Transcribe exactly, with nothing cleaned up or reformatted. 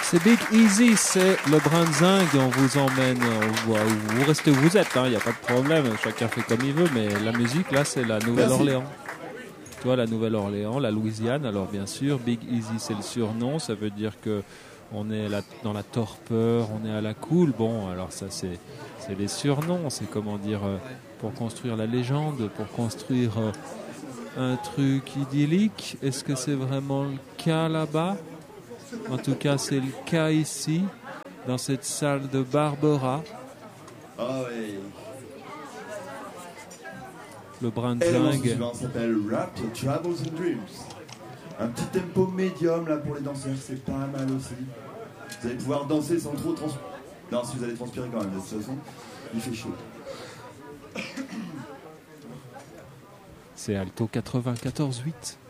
C'est Big Easy, c'est le Brunswick. On vous emmène, on voit où vous restez où vous êtes, il hein, n'y a pas de problème. Chacun fait comme il veut, mais la musique, là, c'est la Nouvelle-Orléans. Tu vois, la Nouvelle-Orléans, la Louisiane. Alors, bien sûr, Big Easy, c'est le surnom. Ça veut dire que on est là, dans la torpeur, on est à la cool. Bon, alors ça, c'est, c'est les surnoms. C'est, comment dire, euh, pour construire la légende, pour construire euh, un truc idyllique. Est-ce que c'est vraiment le cas là-bas ? En tout cas, c'est le cas ici, dans cette salle de Barbara. Ah oui. Le Brunswick. Et le morceau suivant s'appelle Wrapped Troubles and Dreams. Un petit tempo médium là pour les danseurs, c'est pas mal aussi. Vous allez pouvoir danser sans trop transpirer. Non, si vous allez transpirer quand même, de toute façon, il fait chaud. C'est Alto quatre-vingt-quatorze huit.